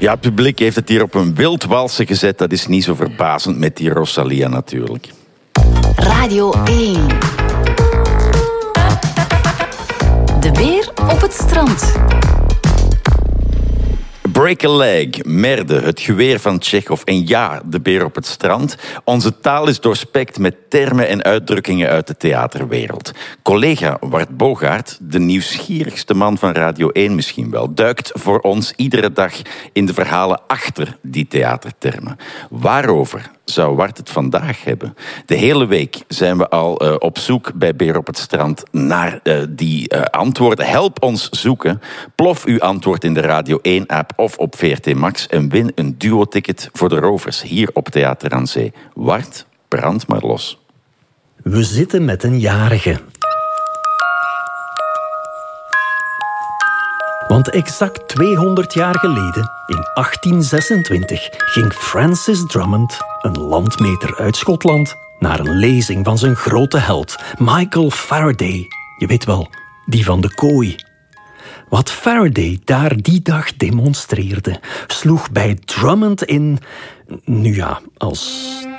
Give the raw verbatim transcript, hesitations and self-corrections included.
Ja, het publiek heeft het hier op een wild walsen gezet. Dat is niet zo verbazend met die Rosalia natuurlijk. Radio één. De beer op het strand. Break a leg, merde, het geweer van Tsjechov en ja, de beer op het strand. Onze taal is doorspekt met termen en uitdrukkingen uit de theaterwereld. Collega Wart Bogaert, de nieuwsgierigste man van Radio één misschien wel, duikt voor ons iedere dag in de verhalen achter die theatertermen. Waarover zou Wart het vandaag hebben? De hele week zijn we al uh, op zoek bij Beer op het Strand naar uh, die uh, antwoorden. Help ons zoeken. Plof uw antwoord in de Radio één-app of op V R T Max en win een duo-ticket voor de Rovers hier op Theater aan Zee. Wart, brand maar los. We zitten met een jarige. Want exact tweehonderd jaar geleden, in achttien zesentwintig, ging Francis Drummond, een landmeter uit Schotland, naar een lezing van zijn grote held, Michael Faraday. Je weet wel, die van de kooi. Wat Faraday daar die dag demonstreerde, sloeg bij Drummond in, nu ja, als